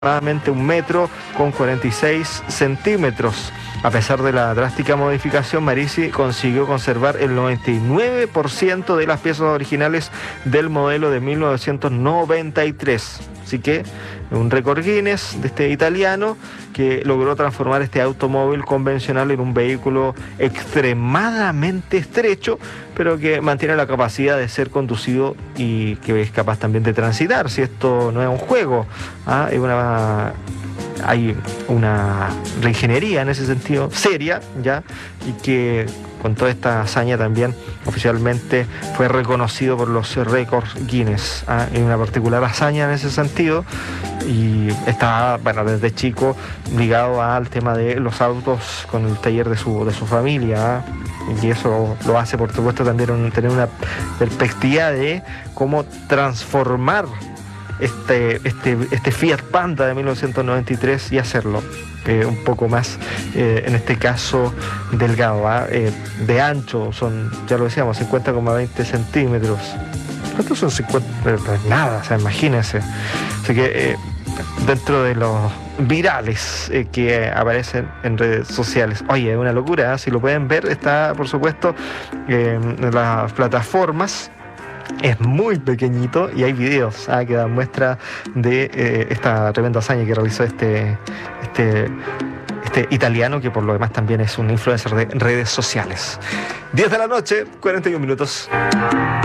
aproximadamente 1,46 m. A pesar de la drástica modificación, Marisi consiguió conservar el 99% de las piezas originales del modelo de 1993. Así que un récord Guinness de este italiano que logró transformar este automóvil convencional en un vehículo extremadamente estrecho, pero que mantiene la capacidad de ser conducido y que es capaz también de transitar. Si esto no es un juego, hay una reingeniería en ese sentido seria, ¿ya? Y que con toda esta hazaña también oficialmente fue reconocido por los récords Guinness, en una particular hazaña en ese sentido, y está, desde chico ligado al tema de los autos con el taller de su familia, y eso lo hace, por supuesto, también tener una perspectiva de cómo transformar este Fiat Panda de 1993 y hacerlo un poco más, en este caso, delgado, de ancho, ya lo decíamos, 50,20 centímetros. ¿Cuántos son 50? Nada, o sea, imagínense. Así que dentro de los virales que aparecen en redes sociales, oye, es una locura, si lo pueden ver, está, por supuesto, en las plataformas. Es muy pequeñito y hay videos que dan muestra de esta tremenda hazaña que realizó este italiano, que por lo demás también es un influencer de redes sociales. 10 de la noche, 41 minutos.